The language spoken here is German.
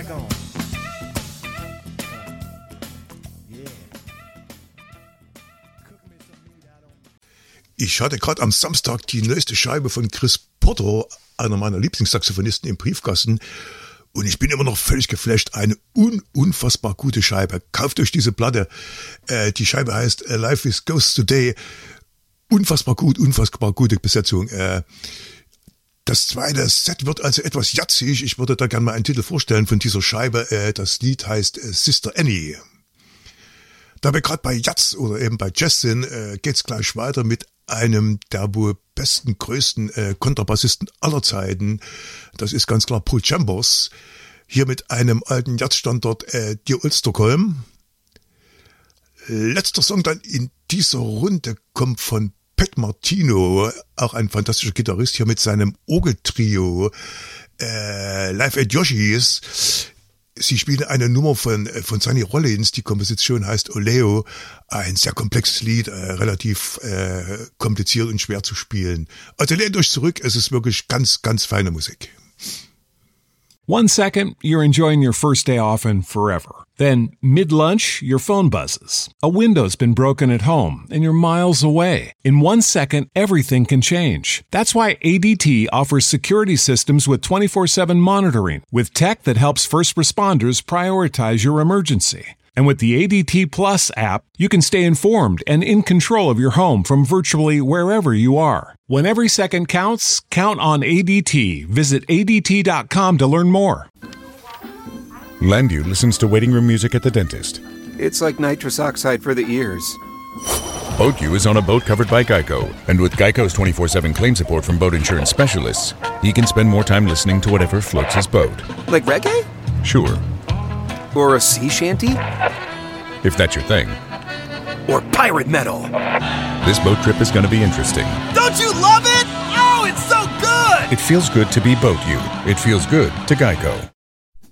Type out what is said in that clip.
on. Ich hatte gerade am Samstag die neueste Scheibe von Chris Porter, einer meiner Lieblingssaxophonisten, im Briefkasten. Und ich bin immer noch völlig geflasht. Eine unfassbar gute Scheibe. Kauft euch diese Platte. Die Scheibe heißt Life is Ghosts Today. Unfassbar gute Besetzung. Das zweite Set wird also etwas jazzig. Ich würde da gerne mal einen Titel vorstellen von dieser Scheibe. Das Lied heißt Sister Annie. Da wir gerade bei Jazz oder eben bei Jazz sind, geht's gleich weiter mit einem der wohl besten, größten Kontrabassisten aller Zeiten. Das ist ganz klar Paul Chambers. Hier mit einem alten Jazzstandort, Dear Old Stockholm. Letzter Song dann in dieser Runde kommt von Pat Martino, auch ein fantastischer Gitarrist, hier mit seinem Orgeltrio Live at Yoshi's. Sie spielen eine Nummer von Sonny Rollins, die Komposition heißt Oleo, ein sehr komplexes Lied, relativ kompliziert und schwer zu spielen. Also lehnt euch zurück, es ist wirklich ganz, ganz feine Musik. 1 second, you're enjoying your first day off and forever. Then, mid-lunch, your phone buzzes. A window's been broken at home and you're miles away. In 1 second, everything can change. That's why ADT offers security systems with 24/7 monitoring, with tech that helps first responders prioritize your emergency. And with the ADT Plus app, you can stay informed and in control of your home from virtually wherever you are. When every second counts, count on ADT. Visit ADT.com to learn more. Landu listens to waiting room music at the dentist. It's like nitrous oxide for the ears. BoatU is on a boat covered by Geico. And with Geico's 24/7 claim support from boat insurance specialists, he can spend more time listening to whatever floats his boat. Like reggae? Sure. Or a sea shanty? If that's your thing. Or pirate metal? This boat trip is going to be interesting. Don't you love it? Oh, it's so good! It feels good to be BoatU. It feels good to Geico.